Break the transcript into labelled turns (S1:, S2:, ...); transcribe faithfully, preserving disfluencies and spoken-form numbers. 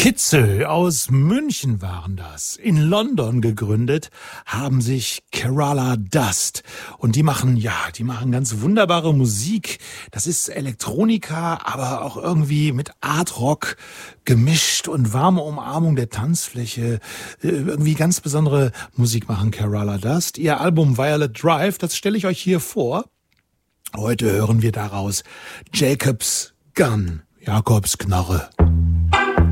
S1: Kitzel aus München waren das. In London gegründet haben sich Kerala Dust. Und die machen, ja, die machen ganz wunderbare Musik. Das ist Elektronika, aber auch irgendwie mit Art Rock gemischt und warme Umarmung der Tanzfläche. Irgendwie ganz besondere Musik machen Kerala Dust. Ihr Album Violet Drive, das stelle ich euch hier vor. Heute hören wir daraus Jacob's Gun, Jakobs Knarre.